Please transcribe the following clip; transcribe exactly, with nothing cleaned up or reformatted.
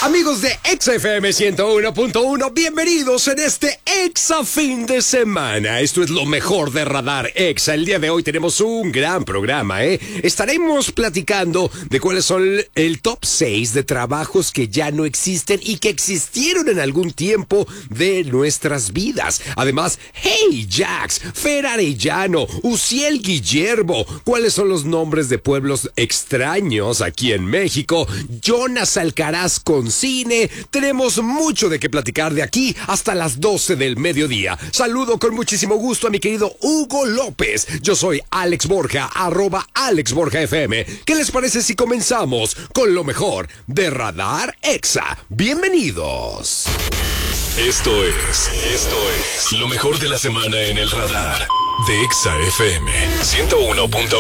Amigos de Exa F M ciento uno punto uno, bienvenidos en este Exa fin de semana. Esto es lo mejor de Radar Exa. El día de hoy tenemos un gran programa, ¿eh? Estaremos platicando de cuáles son el top seis de trabajos que ya no existen y que existieron en algún tiempo de nuestras vidas. Además, Hey Jax, Fer Arellano, Uciel Guillermo, cuáles son los nombres de pueblos extraños aquí en México, Jonas Alcaraz con cine. Tenemos mucho de qué platicar de aquí hasta las doce del mediodía. Saludo con muchísimo gusto a mi querido Hugo López. Yo soy Alex Borja, arroba Alex Borja F M. ¿Qué les parece si comenzamos con lo mejor de Radar Exa? Bienvenidos. Esto es, esto es lo mejor de la semana en el radar de Exa F M ciento uno punto uno.